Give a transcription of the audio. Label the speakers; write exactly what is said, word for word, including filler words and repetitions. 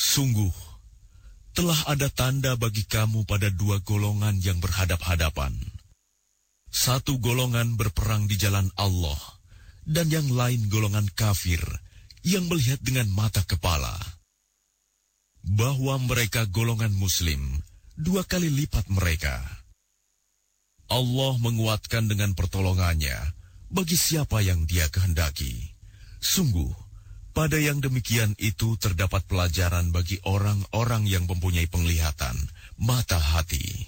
Speaker 1: Sungguh, telah ada tanda bagi kamu pada dua golongan yang berhadap-hadapan. Satu golongan berperang di jalan Allah, dan yang lain golongan kafir yang melihat dengan mata kepala. Bahwa mereka golongan muslim, dua kali lipat mereka. Allah menguatkan dengan pertolongannya bagi siapa yang Dia kehendaki. Sungguh, pada yang demikian itu terdapat pelajaran bagi orang-orang yang mempunyai penglihatan, mata hati.